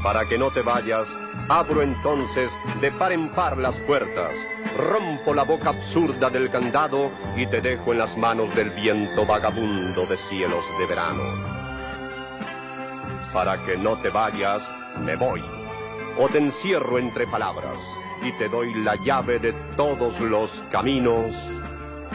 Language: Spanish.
Para que no te vayas, abro entonces de par en par las puertas, rompo la boca absurda del candado y te dejo en las manos del viento vagabundo de cielos de verano. Para que no te vayas, me voy, o te encierro entre palabras y te doy la llave de todos los caminos